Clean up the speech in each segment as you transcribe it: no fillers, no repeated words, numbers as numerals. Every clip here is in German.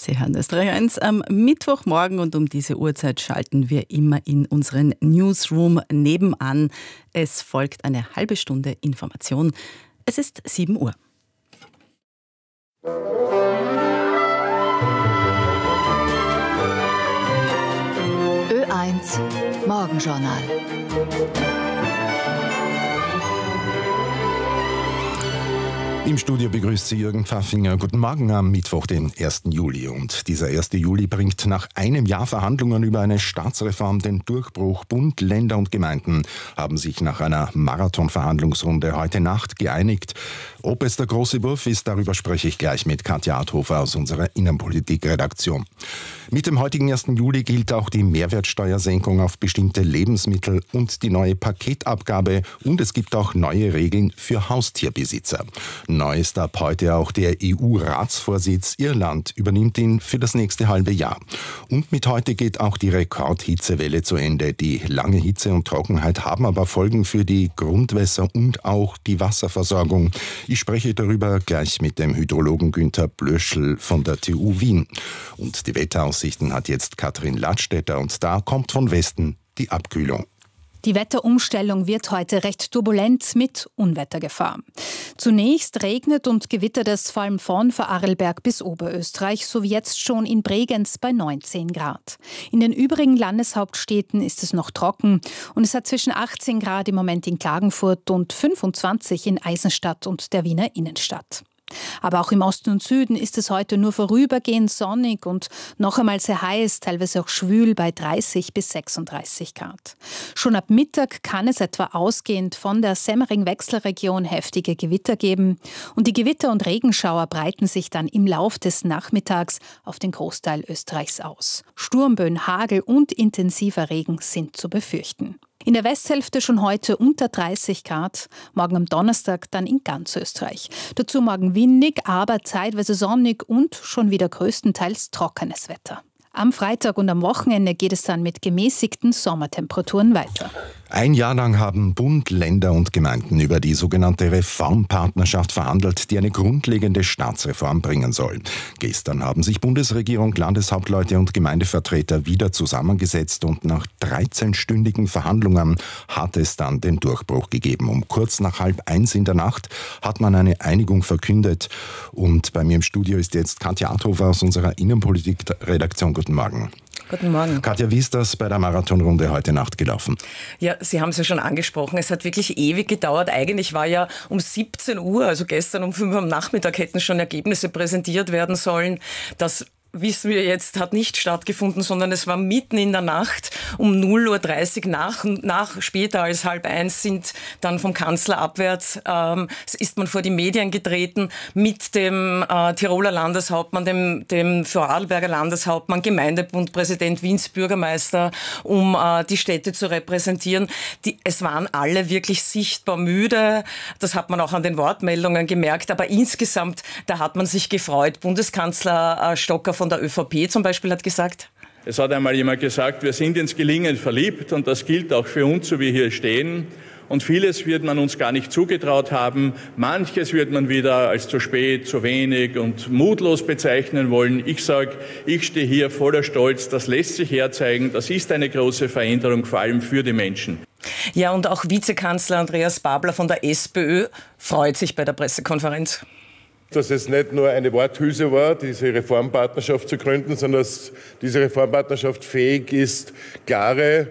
Sie hören Österreich 1 am Mittwochmorgen und um diese Uhrzeit schalten wir immer in unseren Newsroom nebenan. Es folgt eine halbe Stunde Information. Es ist 7 Uhr. Ö1 Morgenjournal. Im Studio begrüßt Sie Jürgen Pfaffinger. Guten Morgen am Mittwoch, den 1. Juli. Und dieser 1. Juli bringt nach einem Jahr Verhandlungen über eine Staatsreform den Durchbruch. Bund, Länder und Gemeinden haben sich nach einer Marathon-Verhandlungsrunde heute Nacht geeinigt. Ob es der große Wurf ist, darüber spreche ich gleich mit Katja Adhofer aus unserer Innenpolitik-Redaktion. Mit dem heutigen 1. Juli gilt auch die Mehrwertsteuersenkung auf bestimmte Lebensmittel und die neue Paketabgabe. Und es gibt auch neue Regeln für Haustierbesitzer. Neu ist ab heute auch der EU-Ratsvorsitz. Irland übernimmt ihn für das nächste halbe Jahr. Und mit heute geht auch die Rekordhitzewelle zu Ende. Die lange Hitze und Trockenheit haben aber Folgen für die Grundwässer und auch die Wasserversorgung. Ich spreche darüber gleich mit dem Hydrologen Günther Blöschl von der TU Wien. Und die Wetteraussichten hat jetzt Katrin Ladstätter und da kommt von Westen die Abkühlung. Die Wetterumstellung wird heute recht turbulent mit Unwettergefahr. Zunächst regnet und gewittert es vor allem von Vorarlberg bis Oberösterreich, so wie jetzt schon in Bregenz bei 19 Grad. In den übrigen Landeshauptstädten ist es noch trocken und es hat zwischen 18 Grad im Moment in Klagenfurt und 25 in Eisenstadt und der Wiener Innenstadt. Aber auch im Osten und Süden ist es heute nur vorübergehend sonnig und noch einmal sehr heiß, teilweise auch schwül bei 30 bis 36 Grad. Schon ab Mittag kann es etwa ausgehend von der Semmering-Wechselregion heftige Gewitter geben und die Gewitter- und Regenschauer breiten sich dann im Lauf des Nachmittags auf den Großteil Österreichs aus. Sturmböen, Hagel und intensiver Regen sind zu befürchten. In der Westhälfte schon heute unter 30 Grad, morgen am Donnerstag dann in ganz Österreich. Dazu morgen windig, aber zeitweise sonnig und schon wieder größtenteils trockenes Wetter. Am Freitag und am Wochenende geht es dann mit gemäßigten Sommertemperaturen weiter. Ein Jahr lang haben Bund, Länder und Gemeinden über die sogenannte Reformpartnerschaft verhandelt, die eine grundlegende Staatsreform bringen soll. Gestern haben sich Bundesregierung, Landeshauptleute und Gemeindevertreter wieder zusammengesetzt und nach 13-stündigen Verhandlungen hat es dann den Durchbruch gegeben. Um kurz nach 12:30 in der Nacht hat man eine Einigung verkündet. Und bei mir im Studio ist jetzt Katja Adhofer aus unserer Innenpolitik-Redaktion. Guten Morgen. Guten Morgen. Katja, wie ist das bei der Marathonrunde heute Nacht gelaufen? Ja, Sie haben es ja schon angesprochen. Es hat wirklich ewig gedauert. Eigentlich war ja um 17 Uhr, also gestern um 5 Uhr am Nachmittag, hätten schon Ergebnisse präsentiert werden sollen. Das wissen wir jetzt, hat nicht stattgefunden, sondern es war mitten in der Nacht um 0:30 Uhr später als 12:30 sind dann vom Kanzler abwärts, ist man vor die Medien getreten mit dem Tiroler Landeshauptmann, dem Vorarlberger Landeshauptmann, Gemeindebundpräsident, Wiens Bürgermeister, um die Städte zu repräsentieren. Es waren alle wirklich sichtbar müde, das hat man auch an den Wortmeldungen gemerkt, aber insgesamt, da hat man sich gefreut. Bundeskanzler Stocker von der ÖVP zum Beispiel hat gesagt: Es hat einmal jemand gesagt, wir sind ins Gelingen verliebt und das gilt auch für uns, so wie wir hier stehen. Und vieles wird man uns gar nicht zugetraut haben. Manches wird man wieder als zu spät, zu wenig und mutlos bezeichnen wollen. Ich sage, ich stehe hier voller Stolz. Das lässt sich herzeigen. Das ist eine große Veränderung, vor allem für die Menschen. Ja, und auch Vizekanzler Andreas Babler von der SPÖ freut sich bei der Pressekonferenz. Dass es nicht nur eine Worthülse war, diese Reformpartnerschaft zu gründen, sondern dass diese Reformpartnerschaft fähig ist, klare,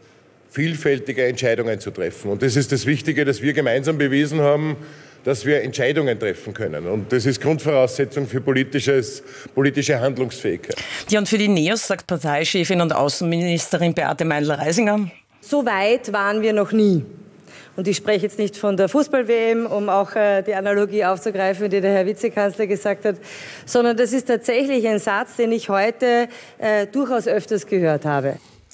vielfältige Entscheidungen zu treffen. Und das ist das Wichtige, dass wir gemeinsam bewiesen haben, dass wir Entscheidungen treffen können. Und das ist Grundvoraussetzung für politische Handlungsfähigkeit. Ja, und für die NEOS sagt Parteichefin und Außenministerin Beate Meindl-Reisinger: So weit waren wir noch nie. Und ich spreche jetzt nicht von der Fußball-WM, um auch die Analogie aufzugreifen, die der Herr Vizekanzler gesagt hat, sondern das ist tatsächlich ein Satz, den ich heute durchaus öfters gehört habe.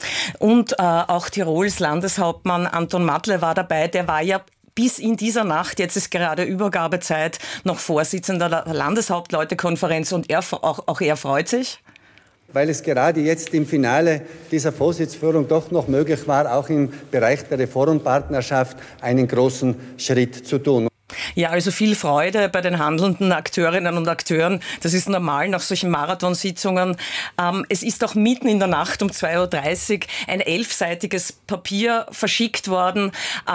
Und auch Tirols Landeshauptmann Anton Matle war dabei. Der war ja bis in dieser Nacht, jetzt ist gerade Übergabezeit, noch Vorsitzender der Landeshauptleutekonferenz und auch er freut sich. Weil es gerade jetzt im Finale dieser Vorsitzführung doch noch möglich war, auch im Bereich der Reformpartnerschaft einen großen Schritt zu tun. Ja, also viel Freude bei den handelnden Akteurinnen und Akteuren. Das ist normal nach solchen Marathonsitzungen. Es ist auch mitten in der Nacht um 2:30 Uhr ein 11-seitiges Papier verschickt worden.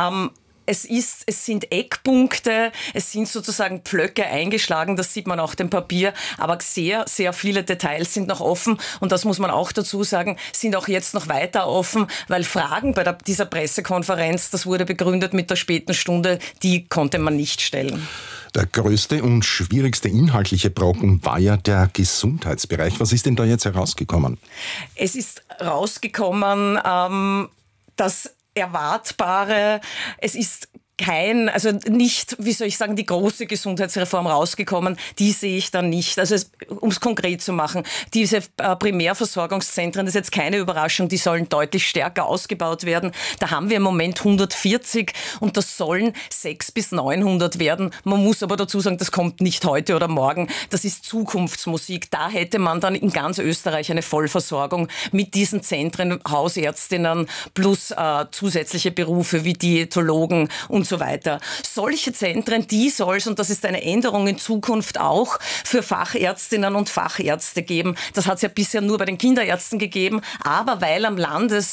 Es sind Eckpunkte, es sind sozusagen Pflöcke eingeschlagen, das sieht man auch dem Papier, aber sehr, sehr viele Details sind noch offen und das muss man auch dazu sagen, sind auch jetzt noch weiter offen, weil Fragen bei dieser Pressekonferenz, das wurde begründet mit der späten Stunde, die konnte man nicht stellen. Der größte und schwierigste inhaltliche Brocken war ja der Gesundheitsbereich. Was ist denn da jetzt herausgekommen? Es ist rausgekommen, dass Erwartbare, es ist also nicht, wie soll ich sagen, die große Gesundheitsreform rausgekommen, die sehe ich dann nicht. Also um es konkret zu machen, diese Primärversorgungszentren, das ist jetzt keine Überraschung, die sollen deutlich stärker ausgebaut werden. Da haben wir im Moment 140 und das sollen 600 bis 900 werden. Man muss aber dazu sagen, das kommt nicht heute oder morgen. Das ist Zukunftsmusik. Da hätte man dann in ganz Österreich eine Vollversorgung mit diesen Zentren, Hausärztinnen plus zusätzliche Berufe wie Diätologen und so weiter. Solche Zentren, die soll es, und das ist eine Änderung in Zukunft auch, für Fachärztinnen und Fachärzte geben. Das hat es ja bisher nur bei den Kinderärzten gegeben, aber weil im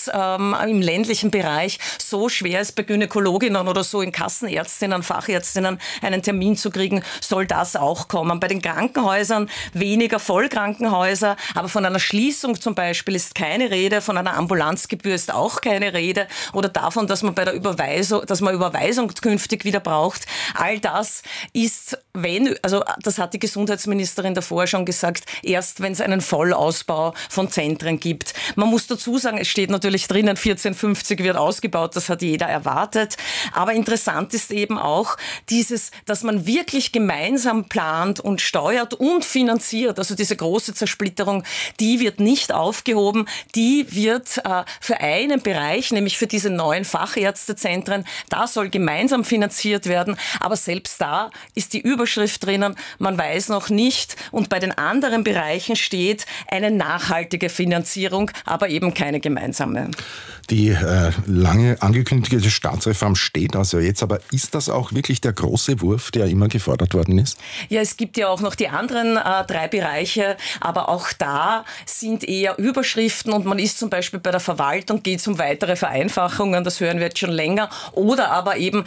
ländlichen Bereich so schwer ist, bei Gynäkologinnen oder so in Kassenärztinnen, Fachärztinnen einen Termin zu kriegen, soll das auch kommen. Bei den Krankenhäusern weniger Vollkrankenhäuser, aber von einer Schließung zum Beispiel ist keine Rede, von einer Ambulanzgebühr ist auch keine Rede oder davon, dass man bei der Überweisung künftig wieder braucht. All das ist, das hat die Gesundheitsministerin davor schon gesagt, erst wenn es einen Vollausbau von Zentren gibt. Man muss dazu sagen, es steht natürlich drinnen, 1450 wird ausgebaut, das hat jeder erwartet. Aber interessant ist eben auch dass man wirklich gemeinsam plant und steuert und finanziert. Also diese große Zersplitterung, die wird nicht aufgehoben, die wird für einen Bereich, nämlich für diese neuen Fachärztezentren, da soll gemeinsam finanziert werden, aber selbst da ist die Überschrift drinnen, man weiß noch nicht und bei den anderen Bereichen steht eine nachhaltige Finanzierung, aber eben keine gemeinsame. Die lange angekündigte Staatsreform steht also jetzt, aber ist das auch wirklich der große Wurf, der immer gefordert worden ist? Ja, es gibt ja auch noch die anderen 3 Bereiche, aber auch da sind eher Überschriften und man ist zum Beispiel bei der Verwaltung, geht es um weitere Vereinfachungen, das hören wir jetzt schon länger, oder aber eben